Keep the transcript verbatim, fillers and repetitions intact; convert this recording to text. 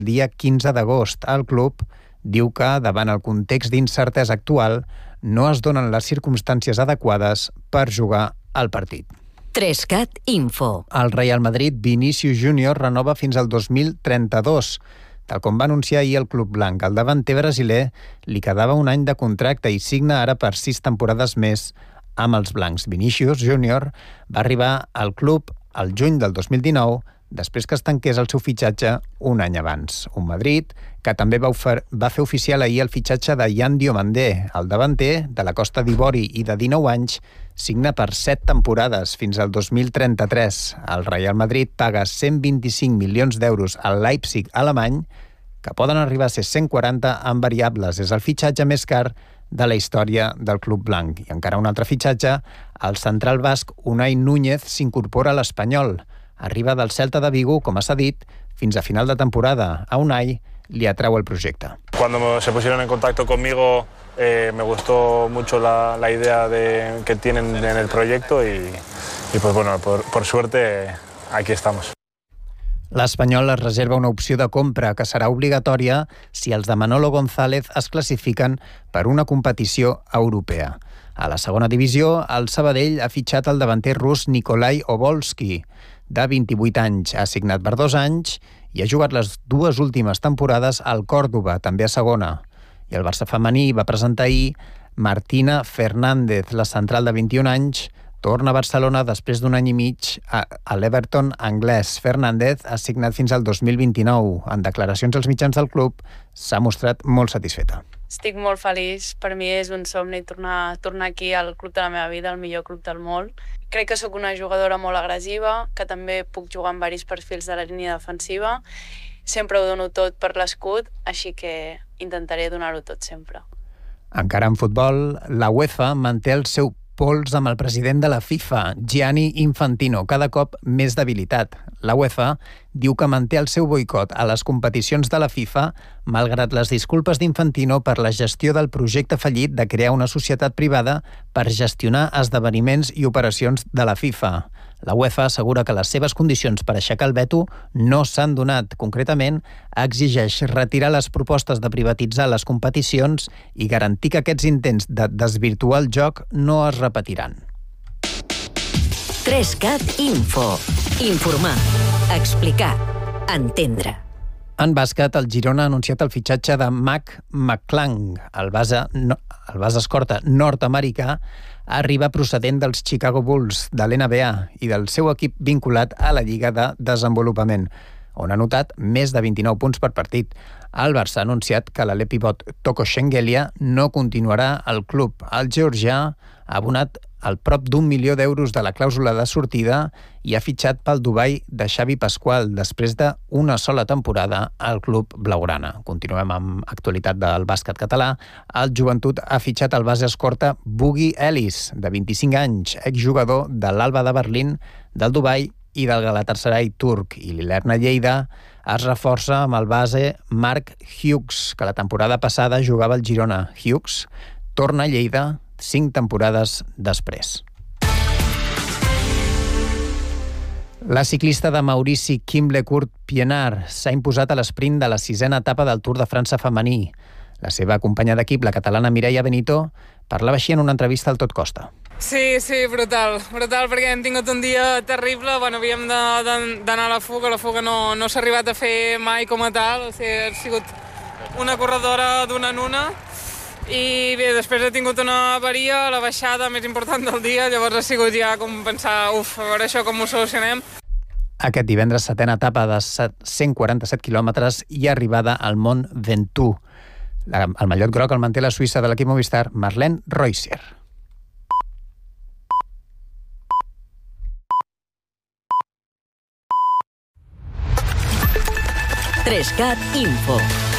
dia quinze d'agost. El club diu que, davant el context d'incertesa actual, no es donen les circumstàncies adequades per jugar al partit. Trescat Info. El Real Madrid, Vinícius Júnior, renova fins al dos mil trenta-dos. Tal com va anunciar ahir el club blanc, el davanter brasiler li quedava un any de contracte i signa ara per sis temporades més amb els blancs. Vinícius Júnior va arribar al club al juny del dos mil dinou, després que es tanqués el seu fitxatge un any abans. Un Madrid que també va, ofer va fer oficial ahir el fitxatge de Yan Diomandé. El davanter, de la Costa d'Ivori i de dinou anys, signa per set temporades fins al dos mil trenta-tres. El Real Madrid paga cent vint-i-cinc milions d'euros al Leipzig alemany, que poden arribar a ser cent quaranta amb variables. És el fitxatge més car de la història del club blanc. I encara un altre fitxatge, el central basc Unai Núñez s'incorpora a l'Espanyol. Arriba del Celta de Vigo, com s'ha dit, fins a final de temporada. A Unai li atrau el projecte. Cuando se pusieron en contacto conmigo eh, me gustó mucho la, la idea de, que tienen en el proyecto y, y pues bueno, por, por suerte aquí estamos. L'Espanyol es reserva una opció de compra que serà obligatòria si els de Manolo González es classifiquen per una competició europea. A la segona divisió, el Sabadell ha fitxat el davanter rus Nikolai Obolski, de vint-i-vuit anys. Ha signat per dos anys i ha jugat les dues últimes temporades al Còrdova, també a segona. I el Barça femení va presentar ahir Martina Fernández, la central de vint-i-un anys, torna a Barcelona després d'un any i mig a, a l'Everton anglès. Fernández ha signat fins al dos mil vint-i-nou. En declaracions als mitjans del club s'ha mostrat molt satisfeta. Estic molt feliç. Per mi és un somni tornar, tornar aquí al club de la meva vida, el millor club del món. Crec que sóc una jugadora molt agressiva, que també puc jugar amb diversos perfils de la línia defensiva. Sempre ho dono tot per l'escut, així que intentaré donar-ho tot sempre. Encara en futbol, la UEFA manté el seu pols amb el president de la FIFA, Gianni Infantino, cada cop més debilitat. La UEFA diu que manté el seu boicot a les competicions de la FIFA malgrat les disculpes d'Infantino per la gestió del projecte fallit de crear una societat privada per gestionar esdeveniments i operacions de la FIFA. La UEFA assegura que les seves condicions per aixecar el veto no s'han donat. Concretament, exigeix retirar les propostes de privatitzar les competicions i garantir que aquests intents de desvirtuar el joc no es repetiran. Trescat Info. Informar, explicar, entendre. En bàsquet, el Girona ha anunciat el fitxatge de Mac McClung, el base, no, el base escorta nord-americà, arriba procedent dels Chicago Bulls, de l'N B A i del seu equip vinculat a la Lliga de Desenvolupament, on ha anotat més de vint-i-nou punts per partit. El Barça ha anunciat que l'alè pivot Toko Shengelia no continuarà al club. El georgià ha abonat al prop d'un milió d'euros de la clàusula de sortida i ha fitxat pel Dubai de Xavi Pasqual després d'una sola temporada al club blaugrana. Continuem amb actualitat del bàsquet català. El Joventut ha fitxat el base escorta Boogie Ellis, de vint-i-cinc anys, exjugador de l'Alba de Berlín, del Dubai i del Galatasaray turc. I l'Ilerna Lleida es reforça amb el base Mark Hughes, que la temporada passada jugava al Girona. Hughes torna a Lleida cinc temporades després. La ciclista de Maurici Kimble-Court-Pienaar s'ha imposat a l'esprint de la sisena etapa del Tour de França femení. La seva companya d'equip, la catalana Mireia Benito, parlava així en una entrevista al Tot Costa. Sí, sí, brutal, brutal, perquè hem tingut un dia terrible, bueno, havíem d'anar a la fuga, la fuga no, no s'ha arribat a fer mai com a tal, o sigui, ha sigut una corredora d'una en una, i bé, després he tingut una avaria, la baixada més important del dia, llavors ha sigut ja com pensar, uf, a veure això com ho solucionem. Aquest divendres, setena etapa de cent quaranta-set quilòmetres i arribada al Mont Ventoux. El mallot groc el manté la suïssa de l'equip Movistar, Marlene Reusser. Trescat Info.